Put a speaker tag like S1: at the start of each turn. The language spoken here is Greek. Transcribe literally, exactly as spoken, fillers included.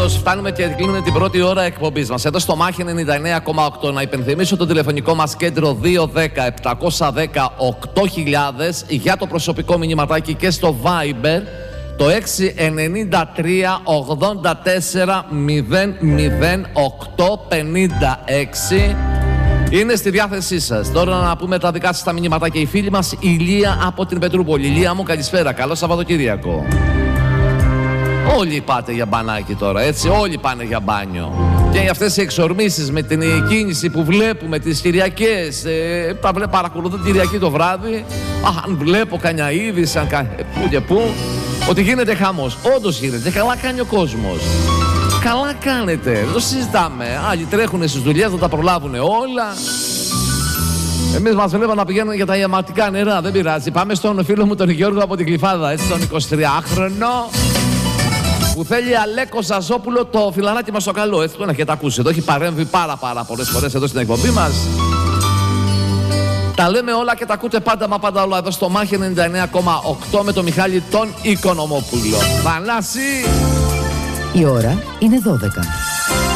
S1: Βεβαίως, φτάνουμε και κλείνουμε την πρώτη ώρα εκπομπής μας. Εδώ στο Μάχη ενενήντα εννέα κόμμα οκτώ. Να υπενθυμίσω το τηλεφωνικό μας κέντρο δύο δέκα επτακόσια δέκα οκτώ χιλιάδες για το προσωπικό μηνυματάκι και στο Viber το έξι εννιά τρία ογδόντα τέσσερα μηδέν μηδέν οκτώ πενήντα έξι. Είναι στη διάθεσή σας. Τώρα να πούμε τα δικά σας τα μηνυματάκια. Η φίλη μας Ηλία από την Πετρούπολη. Ηλία μου, καλησπέρα. Καλό Σαββατοκύριακο. Όλοι πάτε για μπανάκι τώρα, έτσι. Όλοι πάνε για μπάνιο. Και για αυτές οι εξορμήσεις με την κίνηση που βλέπουμε τις Κυριακές, ε, τα βλέπω, παρακολουθώ την Κυριακή το βράδυ. Α, αν βλέπω κανιά είδηση, αν κα... ε, πού και πού, ότι γίνεται χαμός. Όντως γίνεται. Καλά κάνει ο κόσμος. Καλά κάνετε. Δεν το συζητάμε. Άλλοι τρέχουν στις δουλειές, θα τα προλάβουν όλα. Εμείς μας βλέπαμε να πηγαίνουν για τα ιαματικά νερά. Δεν πειράζει. Πάμε στον φίλο μου τον Γιώργο από την Κλιφάδα, έτσι, τον εικοσιτριάχρονο. Που θέλει Αλέκο Ζαζόπουλο το φιλαράκι μας στο καλό. Έτσι τον έχετε ακούσει. Εδώ έχει παρέμβει πάρα πάρα πολλές φορές εδώ στην εκπομπή μας. Τα λέμε όλα και τα ακούτε πάντα μα πάντα όλα εδώ στο Μάχη ενενήντα εννέα κόμμα οκτώ με τον Μιχάλη τον Οικονομόπουλο. Θανάση!
S2: Η ώρα είναι δώδεκα.